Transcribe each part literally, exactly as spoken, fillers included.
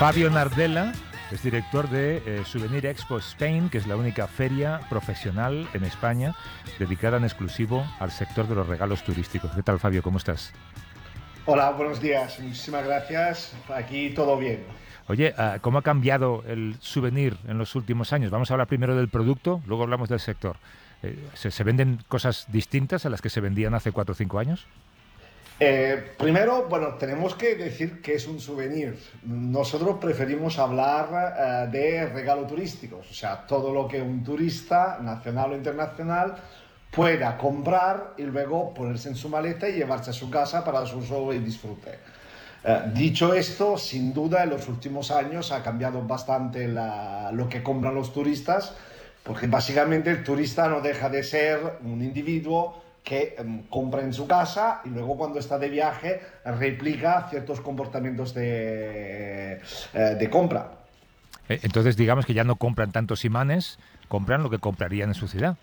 Fabio Nardella es director de eh, Souvenir Expo Spain, que es la única feria profesional en España dedicada en exclusivo al sector de los regalos turísticos. ¿Qué tal, Fabio? ¿Cómo estás? Hola, buenos días. Muchísimas gracias. Aquí todo bien. Oye, ¿cómo ha cambiado el souvenir en los últimos años? Vamos a hablar primero del producto, luego hablamos del sector. ¿Se, se venden cosas distintas a las que se vendían hace cuatro o cinco años? Eh, primero, bueno, tenemos que decir que es un souvenir. Nosotros preferimos hablar uh, de regalo turísticos, o sea, todo lo que un turista, nacional o internacional, pueda comprar y luego ponerse en su maleta y llevarse a su casa para su uso y disfrute. Uh, dicho esto, sin duda en los últimos años ha cambiado bastante la, lo que compran los turistas, porque básicamente el turista no deja de ser un individuo que um, compra en su casa y luego cuando está de viaje replica ciertos comportamientos de, eh, de compra. Entonces digamos que ya no compran tantos imanes, compran lo que comprarían en su ciudad.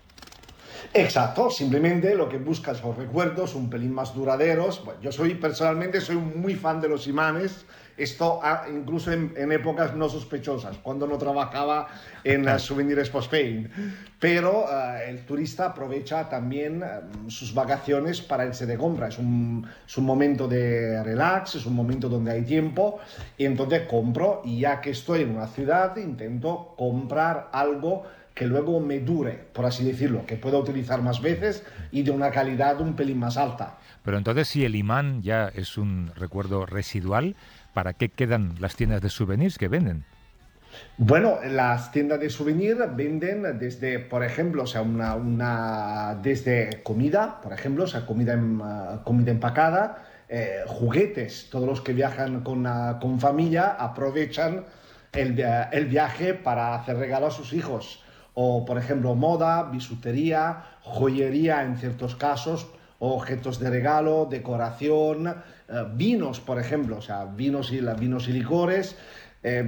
Exacto, simplemente lo que buscas son recuerdos un pelín más duraderos. Bueno, yo soy personalmente soy muy fan de los imanes, esto ah, incluso en, en épocas no sospechosas, cuando no trabajaba en uh, Souvenir Expo Spain. Pero uh, el turista aprovecha también uh, sus vacaciones para irse de compra. Es un, es un momento de relax, es un momento donde hay tiempo y entonces compro y ya que estoy en una ciudad intento comprar algo que luego me dure, por así decirlo, que pueda utilizar más veces y de una calidad un pelín más alta. Pero entonces, si el imán ya es un recuerdo residual, ¿para qué quedan las tiendas de souvenirs que venden? Bueno, las tiendas de souvenir venden desde, por ejemplo, o sea, una, una desde comida, por ejemplo, o sea, comida, en, uh, comida empacada, eh, juguetes. Todos los que viajan con, uh, con familia aprovechan el, uh, el viaje para hacer regalos a sus hijos. O, por ejemplo, moda, bisutería, joyería en ciertos casos, objetos de regalo, decoración, eh, vinos, por ejemplo, o sea, vinos y, vinos y licores, eh,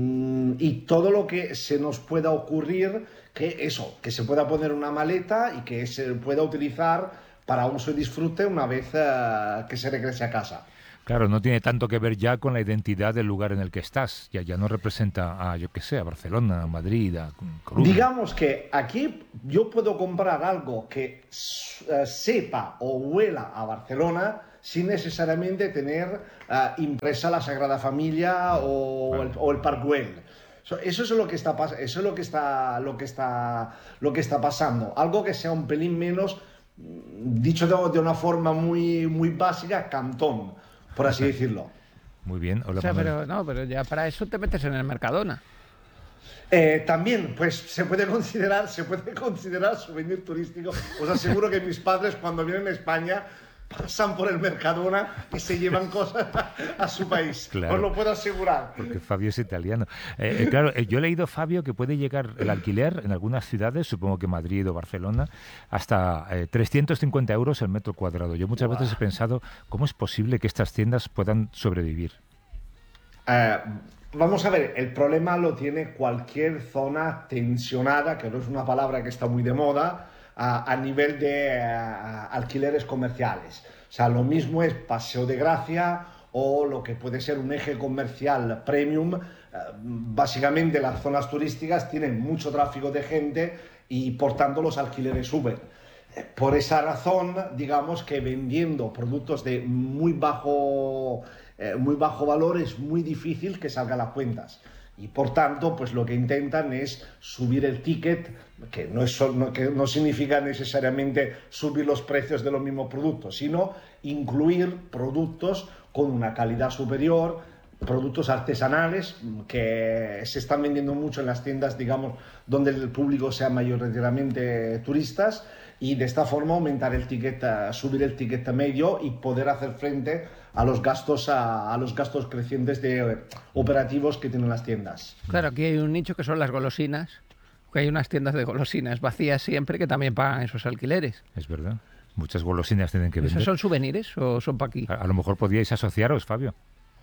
y todo lo que se nos pueda ocurrir, que eso, que se pueda poner una maleta y que se pueda utilizar para uso y disfrute una vez eh, que se regrese a casa. Claro, no tiene tanto que ver ya con la identidad del lugar en el que estás. Ya, ya no representa a, yo qué sé, a Barcelona, a Madrid, a Coruña. Digamos que aquí yo puedo comprar algo que uh, sepa o huela a Barcelona sin necesariamente tener uh, impresa la Sagrada Familia o, vale. el, o el Parc Güell. Eso es lo que está eso es lo que está lo que está lo que está pasando. Algo que sea un pelín menos, dicho de, de una forma muy muy básica, cantón, por así decirlo. Muy bien. Hola, o sea, pero no, pero ya para eso te metes en el Mercadona. Eh, también, pues se puede considerar, se puede considerar souvenir turístico. Os aseguro que mis padres cuando vienen a España pasan por el Mercadona y se llevan cosas a su país. Claro, os lo puedo asegurar. Porque Fabio es italiano. Eh, eh, claro, eh, yo he leído, Fabio, que puede llegar el alquiler en algunas ciudades, supongo que Madrid o Barcelona, hasta eh, trescientos cincuenta euros el metro cuadrado. Yo muchas wow. veces he pensado, ¿cómo es posible que estas tiendas puedan sobrevivir? Eh... Vamos a ver, el problema lo tiene cualquier zona tensionada, que no es una palabra que está muy de moda, a, a nivel de a, alquileres comerciales. O sea, lo mismo es Paseo de Gracia o lo que puede ser un eje comercial premium. Básicamente las zonas turísticas tienen mucho tráfico de gente y por tanto los alquileres suben. Por esa razón, digamos que vendiendo productos de muy bajo, eh, muy bajo valor es muy difícil que salgan las cuentas. Y por tanto, pues lo que intentan es subir el ticket, que no, es, no, que no significa necesariamente subir los precios de los mismos productos, sino incluir productos con una calidad superior, productos artesanales que se están vendiendo mucho en las tiendas, digamos, donde el público sea mayoritariamente turistas, y de esta forma aumentar el ticket, subir el ticket medio y poder hacer frente a los gastos a, a los gastos crecientes de operativos que tienen las tiendas. Claro, aquí hay un nicho que son las golosinas, que hay unas tiendas de golosinas vacías siempre que también pagan esos alquileres. Es verdad, muchas golosinas tienen que vender. ¿Esos son souvenirs o son para aquí? A, a lo mejor podíais asociaros, Fabio.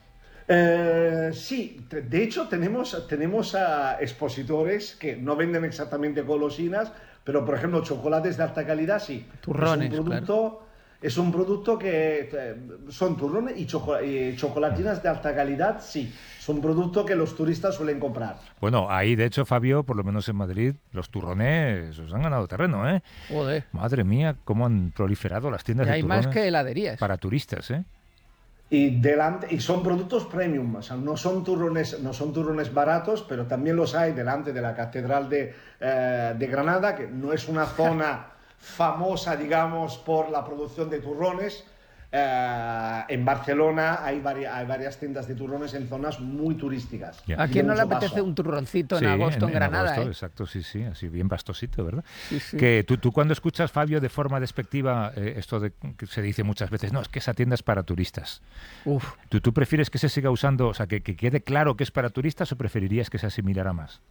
Eh, sí, de hecho tenemos, tenemos a expositores que no venden exactamente golosinas, pero por ejemplo chocolates de alta calidad sí. Turrones, es un producto, claro. Es un producto que eh, son turrones y, choco y chocolatinas de alta calidad, sí. Son productos que los turistas suelen comprar. Bueno, ahí de hecho, Fabio, por lo menos en Madrid, los turrones os han ganado terreno, ¿eh? Joder. Madre mía, cómo han proliferado las tiendas Y de hay turrones más que heladerías. para turistas, ¿eh? Y, delante, y son productos premium, o sea, no son turrones, no son turrones baratos, pero también los hay delante de la Catedral de, eh, de Granada, que no es una zona famosa, digamos, por la producción de turrones. Eh, en Barcelona hay, vari hay varias tiendas de turrones en zonas muy turísticas. Yeah. ¿A quién no le Mucho apetece paso. un turroncito en Sí, agosto en, en Granada? agosto, ¿eh? exacto, sí, sí, así bien pastosito, ¿verdad? Sí, sí. Que tú, tú cuando escuchas, Fabio, de forma despectiva, eh, esto de que se dice muchas veces, no, es que esa tienda es para turistas. Uf. ¿Tú, tú prefieres que se siga usando, o sea, que, que quede claro que es para turistas o preferirías que se asimilara más?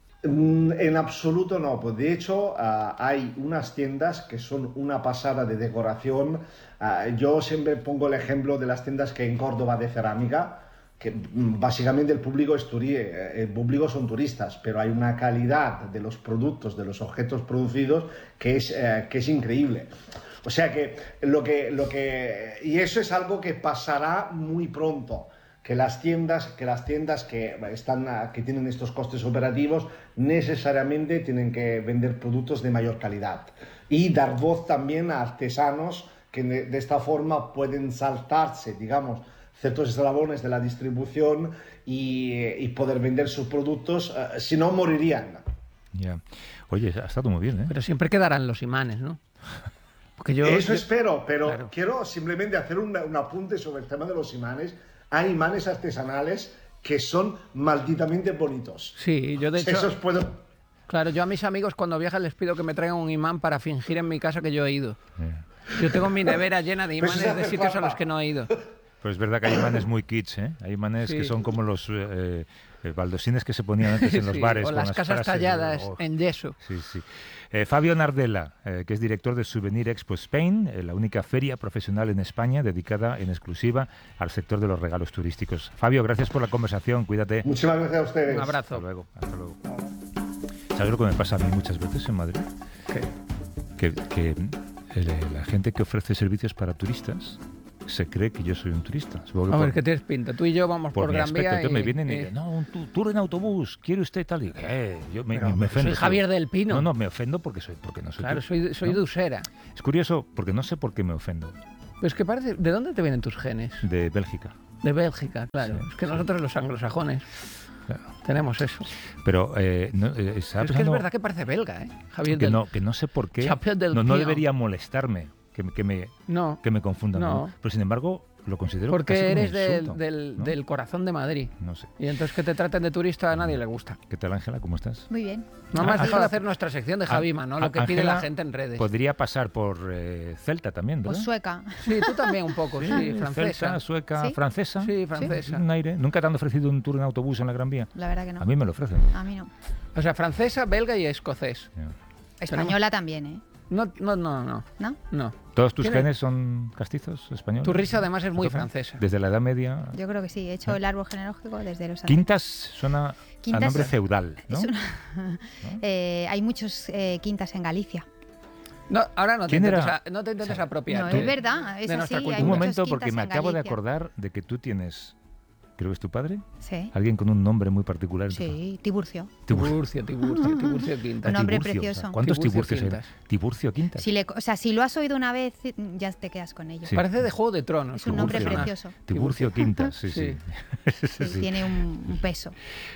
En absoluto no, pues de hecho uh, hay unas tiendas que son una pasada de decoración. Uh, yo siempre pongo el ejemplo de las tiendas que hay en Córdoba de cerámica, que mm, básicamente el público es turi el público son turistas, pero hay una calidad de los productos, de los objetos producidos que es, uh, que es increíble. O sea que lo que, lo que... Y eso es algo que pasará muy pronto. Que las tiendas, que las tiendas que están, que tienen estos costes operativos necesariamente tienen que vender productos de mayor calidad y dar voz también a artesanos que de, de esta forma pueden saltarse, digamos, ciertos eslabones de la distribución y, y poder vender sus productos, uh, si no morirían. Ya. Yeah. Oye, ha estado muy bien, ¿eh? Pero siempre quedarán los imanes, ¿no? Porque yo, Eso yo... espero, pero claro. quiero simplemente hacer un, un apunte sobre el tema de los imanes. Hay imanes artesanales que son malditamente bonitos. Sí, yo de hecho... Esos puedo... Claro, yo a mis amigos cuando viajan les pido que me traigan un imán para fingir en mi casa que yo he ido. Yeah. Yo tengo mi nevera llena de imanes pues de sitios falta. a los que no he ido. Pues es verdad que hay imanes muy kitsch, ¿eh? Hay imanes sí. que son como los eh, eh, baldosines que se ponían antes en los sí, bares. O con las, las casas frases, talladas oh. en yeso. Sí, sí. Eh, Fabio Nardella, eh, que es director de Souvenir Expo Spain, eh, la única feria profesional en España dedicada en exclusiva al sector de los regalos turísticos. Fabio, gracias por la conversación, cuídate. Muchas gracias a ustedes. Un abrazo. Hasta luego. Hasta luego. ¿Sabes lo que me pasa a mí muchas veces en Madrid? ¿Qué? Que, que el, la gente que ofrece servicios para turistas se cree que yo soy un turista. Supongo que a por, ver, ¿qué tienes pinta? Tú y yo vamos por, por Gran aspecto, Vía entonces y... me vienen y eh... dicen, no, un tour en autobús, ¿quiere usted tal? Y eh, yo me, me, me ofendo. Soy Javier del Pino. No, no, me ofendo porque, soy, porque no soy Claro, tú, soy, soy ¿no? de Usera. Es curioso, porque no sé por qué me ofendo. Pero es que parece... ¿De dónde te vienen tus genes? De Bélgica. De Bélgica, claro. Sí, es que sí. nosotros los anglosajones claro. tenemos eso. Pero eh, no, eh, es pensando... que es verdad que parece belga, ¿eh? Javier que del... no, que no sé por qué. Del no, no debería molestarme que, que me, no. que me confundan. No. ¿no? Pero sin embargo... Lo considero porque casi eres como un insulto, del, del, ¿no? del corazón de Madrid. No sé. Y entonces que te traten de turista a nadie le gusta. ¿Qué tal, Ángela? ¿Cómo estás? Muy bien. No me has dejado de hacer nuestra sección de Javima, ¿no? Lo que Ángela pide la gente en redes. Podría pasar por eh, celta también, ¿verdad? O sueca. Sí, tú también un poco, sí, sí francesa. Celta, sueca, ¿Sí? francesa. Sí, francesa. Sí, un aire. ¿Nunca te han ofrecido un tour en autobús en la Gran Vía? La verdad que no. A mí me lo ofrecen. A mí no. O sea, francesa, belga y escocés. Yeah. Española también, ¿eh? No, no, no, no. ¿No? No. ¿Todos tus genes son castizos españoles? Tu risa además es muy francesa. Desde la Edad Media. Yo creo que sí. He hecho ¿Eh? el árbol genealógico desde los... Quintas suena Quintas, a nombre feudal, ¿no? Una... ¿no? Eh, hay muchos eh, quintas en Galicia. No, ahora no te ¿Quién intentes, era? a, no te intentes apropiar. No, es verdad. Es de así. Hay un momento, porque me acabo Galicia. de acordar de que tú tienes... Creo que es tu padre. Sí. Alguien con un nombre muy particular. Sí, Tiburcio. Tiburcio, Tiburcio, Tiburcio Quintas. Un nombre Tiburcio, precioso. O sea, ¿cuántos Tiburcio Tiburcios hay? Tiburcio Quintas. Si le, o sea, si lo has oído una vez, ya te quedas con ello. Sí. Parece de Juego de Tronos. Es un nombre precioso. Tiburcio Quintas, sí, sí. sí. sí, sí, sí. Tiene un, un peso.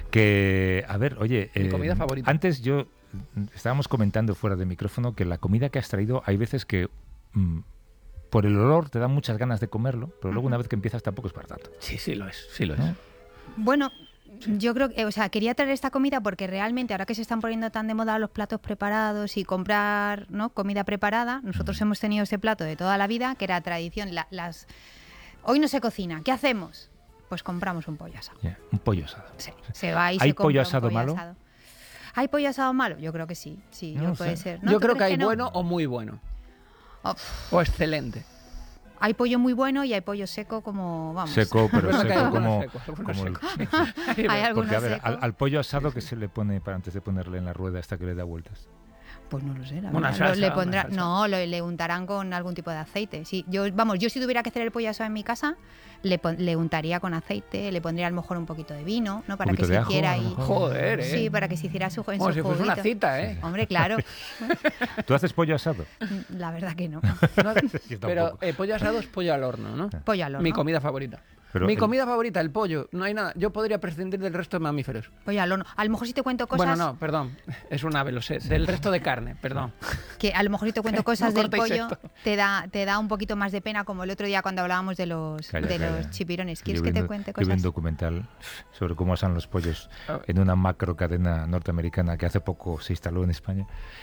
Que, a ver, oye... Mi eh, comida favorita. Antes yo... Estábamos comentando fuera de micrófono que la comida que has traído, hay veces que... Mmm, por el olor te dan muchas ganas de comerlo, pero luego una vez que empiezas tampoco es para tanto. Sí, sí lo es, sí lo es. ¿No? Bueno, yo creo que, o sea, quería traer esta comida porque realmente ahora que se están poniendo tan de moda los platos preparados y comprar, ¿no?, comida preparada, nosotros mm. hemos tenido ese plato de toda la vida, que era tradición. La, las Hoy no se cocina, ¿qué hacemos? Pues compramos un pollo asado. Yeah, un pollo asado. Sí, se va y ¿Hay se compra pollo asado un pollo malo? Asado. ¿Hay pollo asado malo? Yo creo que sí, sí, No puede sé. ser. ¿No? Yo creo que hay que no? bueno o muy bueno. Oh. O excelente. Hay pollo muy bueno y hay pollo seco como, vamos. Seco, pero Bueno, que hay seco algunos como... secos, algunos como el- Hay algunos Porque, a ver, secos. al, al pollo asado que se le pone para antes de ponerle en la rueda hasta que le da vueltas. Pues no lo sé, la Una verdad. salsa, Lo- le una pondrá, salsa. no, lo- le untarán con algún tipo de aceite. Sí, yo, vamos, yo si tuviera que hacer el pollo asado en mi casa, le, pon- le untaría con aceite, le pondría a lo mejor un poquito de vino, ¿no? Para que poquito se de ajo, hiciera a lo ahí. mejor. Joder, ¿eh? Sí, para que se hiciera su, en Como su si fuese una juguito. cita, ¿eh? Hombre, claro. ¿Tú haces pollo asado? La verdad que no. No, Yo pero tampoco. eh, pollo asado es pollo al horno, ¿no? Pollo al horno. Mi comida favorita. Pero Mi el- comida favorita, el pollo. No hay nada. Yo podría prescindir del resto de mamíferos. Pollo al horno. A lo mejor si te cuento cosas. Bueno, no, perdón. Es un ave, lo sé. Del resto de carne, perdón. Que a lo mejor si te cuento No cosas del cortéis pollo, esto. te da, te da un poquito más de pena, como el otro día cuando hablábamos de los, Calla, de calla. los chipirones. Yo ¿Quieres vi que te un- cuente yo vi un cosas? documental sobre cómo asan los pollos A ver. en una macro cadena norteamericana que hace poco se instaló en España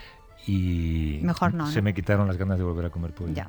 y Mejor no, se ¿no? me quitaron las ganas de volver a comer pollo. Ya.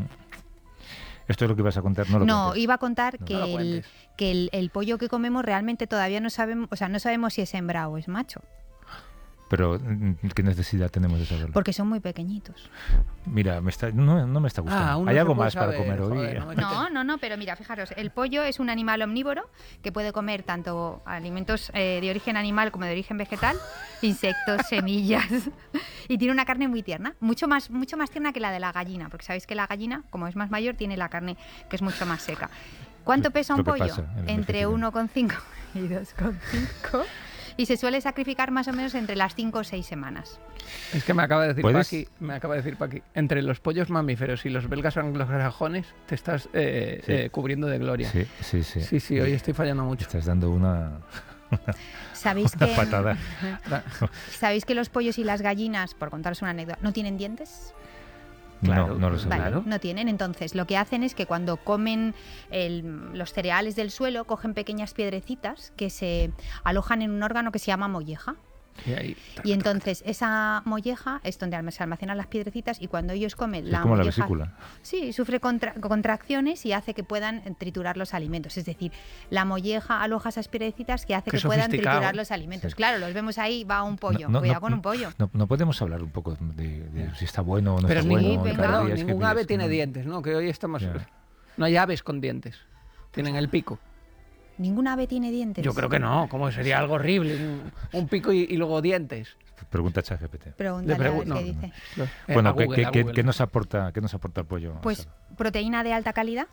¿Esto es lo que ibas a contar? No lo No, cuentes. iba a contar No. que, No lo el, cuentes. que el, el pollo que comemos realmente todavía no sabemos, o sea, no sabemos si es hembra o es macho, Pero, mm, ¿qué necesidad tenemos de saberlo? porque son muy pequeñitos. Mira, me está, no, no me está gustando. Ah, aún no ¿Hay se algo puede más para saber, comer hoy? joder, no me No, quites- no, no, pero mira, fijaros, el pollo es un animal omnívoro que puede comer tanto alimentos eh, de origen animal como de origen vegetal, insectos, semillas, y tiene una carne muy tierna, mucho más, mucho más tierna que la de la gallina, porque sabéis que la gallina, como es más mayor, tiene la carne que es mucho más seca. ¿Cuánto Lo- pesa lo un que pollo? pasa en el Entre envejecimiento. uno coma cinco y dos coma cinco. Y se suele sacrificar más o menos entre las cinco o seis semanas. Es que me acaba de decir ¿Puedes? Paqui, me acaba de decir Paqui, entre los pollos mamíferos y los belgas anglosajones te estás eh, Sí. eh, cubriendo de gloria. Sí, sí, sí. Sí, sí, hoy estoy fallando mucho. Estás dando una, ¿Sabéis una que, patada. ¿Sabéis que los pollos y las gallinas, por contaros una anécdota, no tienen dientes? Claro, no, no lo sé. Vale, Claro. no tienen. Entonces, lo que hacen es que cuando comen el- los cereales del suelo, cogen pequeñas piedrecitas que se alojan en un órgano que se llama molleja. Y ahí, Y entonces, esa molleja es donde alm- se almacenan las piedrecitas y cuando ellos comen Es la como la molleja... vesícula. Sí, sufre contra- contracciones y hace que puedan triturar los alimentos. Es decir, la molleja aloja esas piedrecitas que hace Qué que puedan sofisticado. triturar los alimentos. Sí. Claro, los vemos ahí, va un pollo. No, no, Cuidado no, con un pollo. No, no podemos hablar un poco de, de si está bueno o no Pero está ningún, bueno. venga. cada perdón, día es que ningún mira, ave es que tiene no- dientes, ¿no? Que hoy estamos... Ya. No hay aves con dientes. Tienen el pico. Ningún ave tiene dientes. Yo creo que no, como sería algo horrible. Un, un pico y, y luego dientes. Pregunta a ChatGPT. Pregúntale Le a pregu- ver no, qué no, dice. Eh, Bueno, a ¿qué, Google, qué- a qué- Google. qué nos aporta, ¿qué nos aporta el pollo? Pues asado? proteína de alta calidad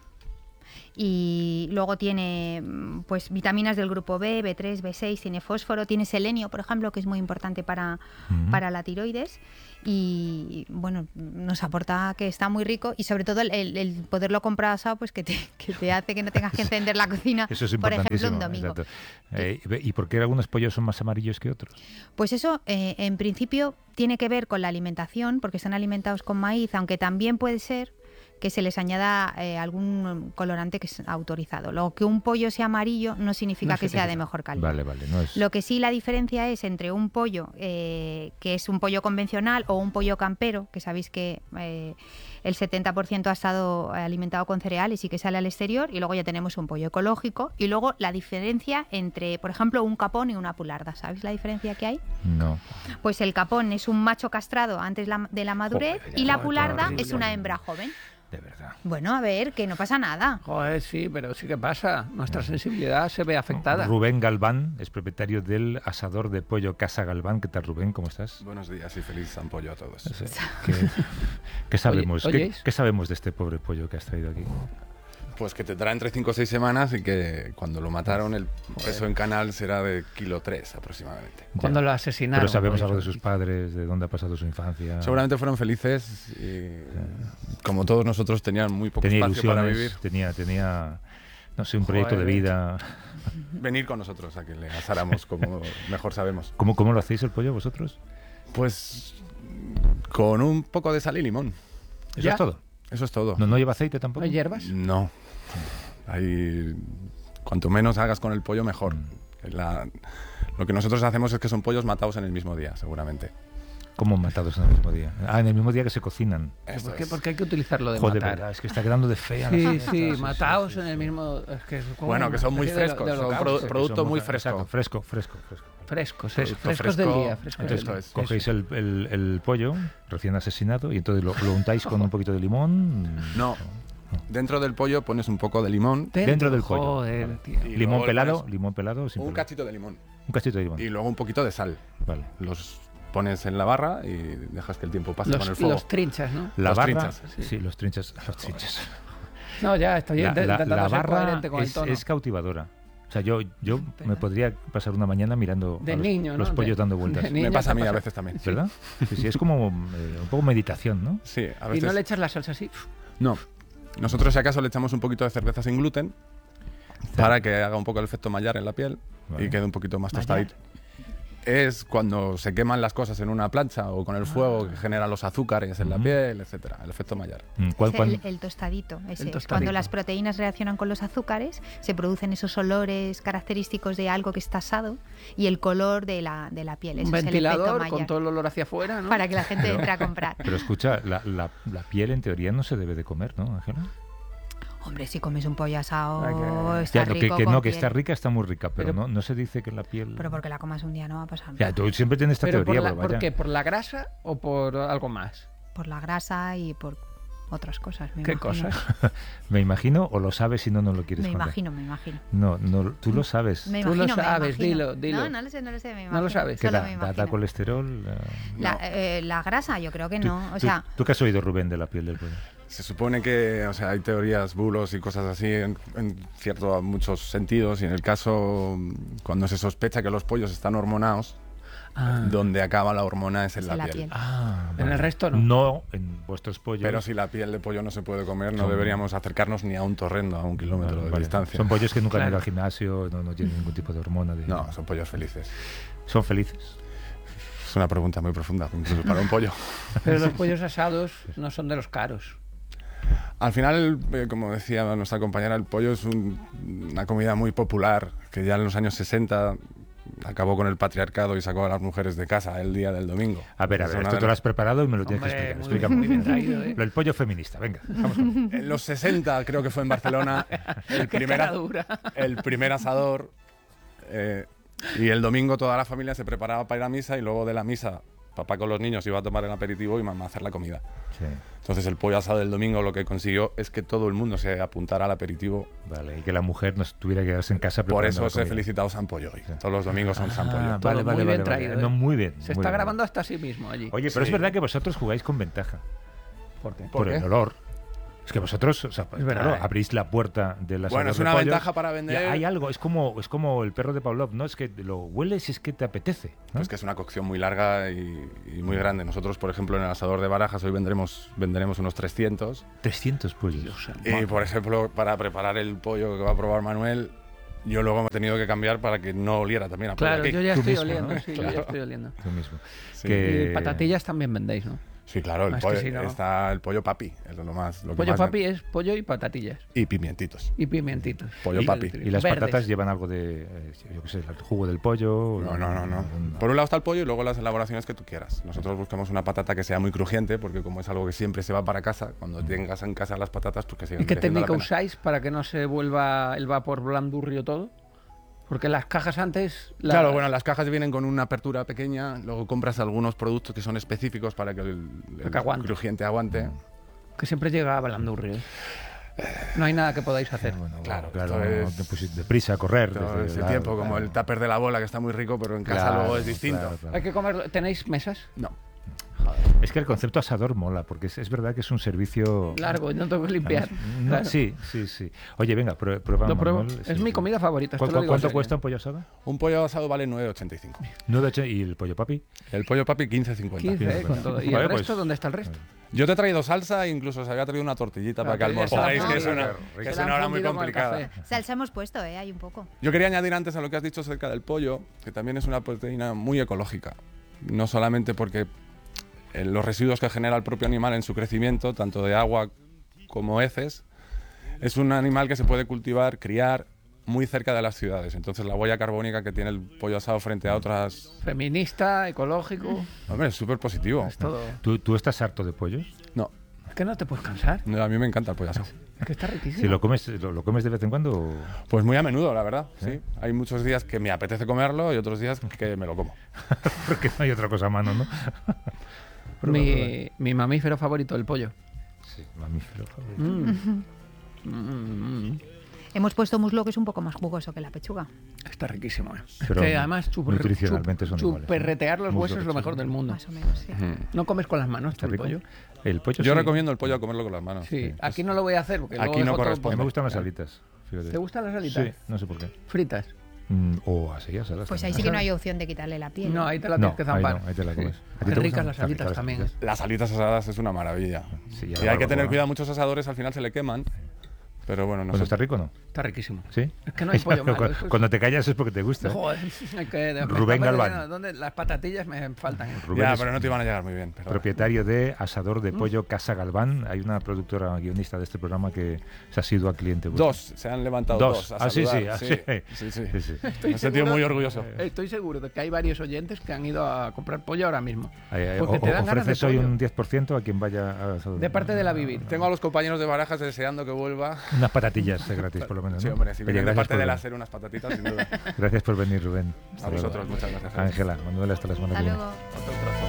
y luego tiene mm, pues vitaminas del grupo B, B tres, B seis, tiene fósforo, tiene selenio, por ejemplo, que es muy importante para, Ujú. para la tiroides y bueno, nos aporta que está muy rico y sobre todo el, el- el poderlo comprar asado pues que te, que te hace que no tengas que encender la cocina, Eso es por ejemplo, importantísimo. un domingo. exacto. Eh, ¿Y por qué algunos pollos son más amarillos que otros? Pues eso, eh, en principio, tiene que ver con la alimentación, porque están alimentados con maíz, aunque también puede ser que se les añada eh, algún colorante que es autorizado. Lo que un pollo sea amarillo no significa No que sea de significa. mejor calidad. Vale, vale. No es... Lo que sí la diferencia es entre un pollo eh, que es un pollo convencional o un pollo campero, que sabéis que eh, el setenta por ciento ha estado alimentado con cereales y que sale al exterior, y luego ya tenemos un pollo ecológico, y luego la diferencia entre, por ejemplo, un capón y una pularda. ¿Sabéis la diferencia que hay? No. Pues el capón es un macho castrado antes la- de la madurez Joder, y la joder, pularda horrible. es una hembra joven. De verdad. Bueno, a ver, que no pasa nada. Joder, sí, pero sí que pasa. Nuestra sensibilidad se ve afectada. Rubén Galván es propietario del asador de pollo Casa Galván. ¿Qué tal, Rubén? ¿Cómo estás? Buenos días y feliz San Pollo a todos. Sí. ¿Qué, qué sabemos? Oye, ¿Qué, ¿oyéis? qué sabemos de este pobre pollo que has traído aquí? Pues que te trae entre cinco o seis semanas y que cuando lo mataron el peso en canal será de kilo tres aproximadamente. Cuando Ya. lo asesinaron. Pero sabemos por algo de eso. sus padres, de dónde ha pasado su infancia. Seguramente fueron felices y como todos nosotros tenían muy poco Tenía espacio para ilusiones, vivir. tenía, tenía, no sé, un proyecto de Joder. vida. Venir con nosotros a que le asáramos como mejor sabemos. ¿Cómo, cómo lo hacéis el pollo vosotros? Pues con un poco de sal y limón. ¿Eso ¿Ya? es todo? Eso es todo. ¿No, no lleva aceite tampoco? ¿Hay hierbas? No. Hay, cuanto menos hagas con el pollo, mejor. Mm. La- lo que nosotros hacemos es que son pollos matados en el mismo día, seguramente. ¿Cómo matados en el mismo día? Ah, en el mismo día que se cocinan. Esto ¿Por qué? es. Porque hay que utilizarlo de Joder, matar. verdad, es que está quedando de fea. la Sí, fiesta, sí, sí, mataos sí, en sí. el mismo... Es que es como Bueno, que son muy una especie de- frescos, de son holocausto. produ- producto Somos- muy fresco. exacto, fresco, fresco, fresco. Frescos, Producto es, frescos fresco. del día. Frescos del Entonces día. es. cogéis el, el- el pollo recién asesinado y entonces lo, lo untáis con un poquito de limón. No. Dentro del pollo pones un poco de limón, Dentro del pollo. Joder, tío. Y Limón luego pelado, pones limón pelado, sin un pelado. cachito de limón Un cachito de limón. y luego un poquito de sal. Vale. Los pones en la barra y dejas que el tiempo pase los, con el fuego. los trinchas, ¿no? La Los barra, trinchas. sí. sí, los trinchas, los trinchas. No, ya estoy La, int- la- intentando la ser barra coherente con el es, tono. es cautivadora. O sea, yo, yo Pena. me podría pasar una mañana mirando De a los, niño, ¿no? los pollos De- dando vueltas. de niño. Me pasa a te mí a pasa. veces también. ¿Verdad? Sí, sí, es como eh, un poco meditación, ¿no? Sí, a ¿Y veces. no le echas la salsa así? No. Nosotros, si acaso, le echamos un poquito de cerveza sin gluten para que haga un poco el efecto Maillard en la piel Vale. y quede un poquito más Maillard. tostadito. Es cuando se queman las cosas en una plancha o con el fuego que genera los azúcares en la Ujú. piel, etcétera. El efecto Maillard. Mm, ¿Cuál, Es cuál- el, el tostadito, ese. El Es tostadito. cuando las proteínas reaccionan con los azúcares, se producen esos olores característicos de algo que está asado y el color de la, de la piel. Un Eso es el efecto ventilador con Maillard, todo el olor hacia afuera, ¿no? para que la gente entre a comprar. Pero escucha, la, la, la piel en teoría no se debe de comer, ¿no, Ángela? Hombre, si comes un pollo asado, Hay que- está Ya, lo que, rico que con no, que piel. está rica, está muy rica, pero, Pero- no, no se dice que la piel... Pero porque la comas un día no va a pasar Ya, nada. tú siempre tienes esta Pero por, teoría, la, pero ¿por vaya. qué? ¿Por la grasa o por algo más? Por la grasa y por otras cosas. Me ¿Qué imagino. cosas? Me imagino, o lo sabes y no nos lo quieres Me contar. imagino, me imagino. No, no, tú lo sabes. Me Tú lo imagino, me sabes, imagino. dilo, dilo. No, no lo sé, no lo sé, me imagino. No lo sabes. ¿Qué Solo da, me da, da imagino. colesterol? Eh, La, eh, la grasa, yo creo que tú- no. O tú- sea, ¿Tú qué has oído, Rubén, de la piel del pollo? Se supone que, o sea, hay teorías, bulos y cosas así en, en cierto, muchos sentidos, y en el caso, cuando se sospecha que los pollos están hormonados, Ah. donde acaba la hormona es en es la, en la piel. piel. Ah, En el resto no. No en vuestros pollos. Pero si la piel de pollo no se puede comer, no Son- deberíamos acercarnos ni a un torrendo, a un kilómetro Vale, de vale. distancia. Son pollos que nunca han ido Claro. al gimnasio, no, no tienen ningún tipo de hormona. De... No, son pollos felices. Son felices. Es una pregunta muy profunda, incluso para un pollo. Pero los pollos asados no son de los caros. Al final, eh, como decía nuestra compañera, el pollo es un- una comida muy popular, que ya en los años sesenta acabó con el patriarcado y sacó a las mujeres de casa el día del domingo. A ver, a Es ver, una esto de te lo las- has preparado y me lo tienes Hombre, que explicar. muy- Explícame. muy bien traído, ¿eh? Lo del pollo feminista, venga, vamos con ello. En los sesenta, creo que fue en Barcelona, el Qué primer, cara a- dura. el primer asador. eh, y el domingo toda la familia se preparaba para ir a misa, y luego de la misa papá con los niños iba a tomar el aperitivo y mamá a hacer la comida. Sí, Entonces el pollo asado del domingo lo que consiguió es que todo el mundo se apuntara al aperitivo. vale, y que la mujer no tuviera que quedarse en casa Por preparando eso la os he comida. felicitado San Pollo hoy. Todos los domingos son San Ah, Pollo. vale, Todo vale, muy vale, bien vale. traído, No, ¿eh? muy bien. Se muy está bien. grabando hasta sí mismo allí. Oye, pero Sí. es verdad que vosotros jugáis con ventaja. ¿Por qué? Por qué? el olor. Es que vosotros, o sea, Es verdad, claro, ¿eh? abrís la puerta de la Bueno, es una ventaja para vender. Hay algo, es como, es como el perro de Pavlov, ¿no? Es que lo hueles y es que te apetece. ¿no? Pues que es una cocción muy larga y, y muy grande. Nosotros, por ejemplo, en el asador de Barajas hoy vendremos, venderemos unos trescientos. trescientos pollos. Y, por ejemplo, para preparar el pollo que va a probar Manuel, yo luego me he tenido que cambiar para que no oliera también a pollo Claro, aquí. yo ya Tú estoy mismo, oliendo, ¿no? sí, yo Claro. ya estoy oliendo. Tú mismo. Sí. Que- Y patatillas también vendéis, ¿no? Sí, claro, el Ah, es que pollo, si no- está el pollo papi, es lo más... Lo que Pollo más papi es pollo y patatillas. Y pimientitos. Y pimientitos. Pollo y, papi. y las Verdes. patatas llevan algo de, eh, yo qué sé, el jugo del pollo. No, no, no, no. Por un lado está el pollo y luego las elaboraciones que tú quieras. Nosotros buscamos una patata que sea muy crujiente, porque como es algo que siempre se va para casa, cuando tengas en casa las patatas, pues que sigan ¿Y qué mereciendo la técnica pena. usáis para que no se vuelva el vapor blandurrio todo? Porque las cajas antes... la- Claro, bueno, las cajas vienen con una apertura pequeña, luego compras algunos productos que son específicos para que el, el que aguante. crujiente aguante. Que siempre llega a blandurrio. No hay nada que podáis hacer. Eh, Bueno, Claro, claro, esto no es- te pusiste deprisa a correr. Todo desde ese la- tiempo, como claro. el tupper de la bola, que está muy rico, pero en casa Claro, luego es distinto. claro, claro. Hay que comerlo. ¿Tenéis mesas? No. Es que el concepto asador mola, porque es, es verdad que es un servicio... Largo, y no tengo que limpiar. No, Claro. Sí, sí, sí. Oye, venga, prue- prueba. Lo pruebo. Manuel. Es Sí, mi sí. comida favorita. esto ¿Cu- lo cu- digo ¿Cuánto en serio. cuesta un pollo asado? Un pollo asado vale nueve ochenta y cinco. nueve ocho ¿Y el pollo papi? El pollo papi quince cincuenta. quince, eh, con todo. ¿Y Vale, el pues- resto? ¿Dónde está el resto? Yo te he traído salsa e incluso se había traído una tortillita Claro, para que que ya se la almorzáis, han que es fundido. una, que Se es la han una hora muy fundido con el complicada. café. Salsa hemos puesto, ¿eh? Hay un poco. Yo quería añadir antes a lo que has dicho acerca del pollo, que también es una proteína muy ecológica. No solamente porque eh, los residuos que genera el propio animal en su crecimiento, tanto de agua como heces, es un animal que se puede cultivar, criar muy cerca de las ciudades. Entonces la huella carbónica que tiene el pollo asado frente a otras... Feminista, ecológico. Hombre, es súper positivo. Es todo. ¿Tú, ¿Tú estás harto de pollos? No, Es que no te puedes cansar. no, a mí me encanta el pollo asado. Es que está riquísimo. Si lo comes, lo, lo comes de vez en cuando. o- Pues muy a menudo, la verdad. ¿Sí? Sí. Hay muchos días que me apetece comerlo y otros días que me lo como. Porque no hay otra cosa a mano, ¿no? mi, mi mamífero favorito, el pollo. Sí, mamífero favorito. Mm. Mm, mm, mm. Hemos puesto muslo que es un poco más jugoso que la pechuga. Está riquísimo. ¿eh? Pero que además chupar, nutricionalmente son iguales, ¿no? chuperretear los Muslo, huesos es lo pechuga. mejor del mundo. Más o menos, sí. No comes con las manos tú ¿Está el rico? pollo. El pollo Yo sí. recomiendo el pollo a comerlo con las manos. Sí, Sí, aquí es- no lo voy a hacer porque Aquí luego no dejo todo- corresponde. A mí me gustan las alitas. Fíjate. ¿Te gustan las alitas? Sí, no sé por qué. Fritas. Mm, o así, asadas. Pues ahí también. sí que no hay opción de quitarle la piel. No, ahí te la No, tienes que ahí zampar. no, ahí te la comes. Sí. ¿A ti Qué te ricas gustan? las Están alitas ricas también. alitas. Las alitas asadas es una maravilla. Sí, ya y la hay que barbacoa. tener cuidado, muchos asadores al final se le queman. Pero bueno, no Bueno, sé. ¿está rico o no? Está riquísimo. ¿Sí? Es que no hay pollo malo. Cu- eso es- Cuando te callas es porque te gusta. ¿eh? Joder, hay que- me Rubén está Galván. perdiendo. ¿Dónde? Las patatillas me faltan. ¿eh? Rubén Ya, es pero no te iban a llegar muy bien. Pero... propietario de Asador Mm. de Pollo Casa Galván. Hay una productora guionista de este programa que se ha sido a cliente vuestro. Dos, se han levantado Dos. dos. a Ah, sí, sí, saludar. ah, sí. sí, sí. Sí, sí. Me he sentido muy orgulloso. Estoy seguro de que hay varios oyentes que han ido a comprar pollo ahora mismo. Ahí, ahí, Porque o- te dan ganas de ofreces hoy pollo. un diez por ciento a quien vaya a Asador. De parte de la Vivir. Tengo a los compañeros de Barajas deseando que vuelva. Unas patatillas eh, gratis, por lo menos. Sí, ¿no? hombre, si Oye, vienen de gracias parte por de la venir. SER unas patatitas, sin duda. Gracias por venir, Rubén. A vosotros, muchas gracias. Ángela, Manuel, hasta la semana Hasta que viene. luego. Otro trozo.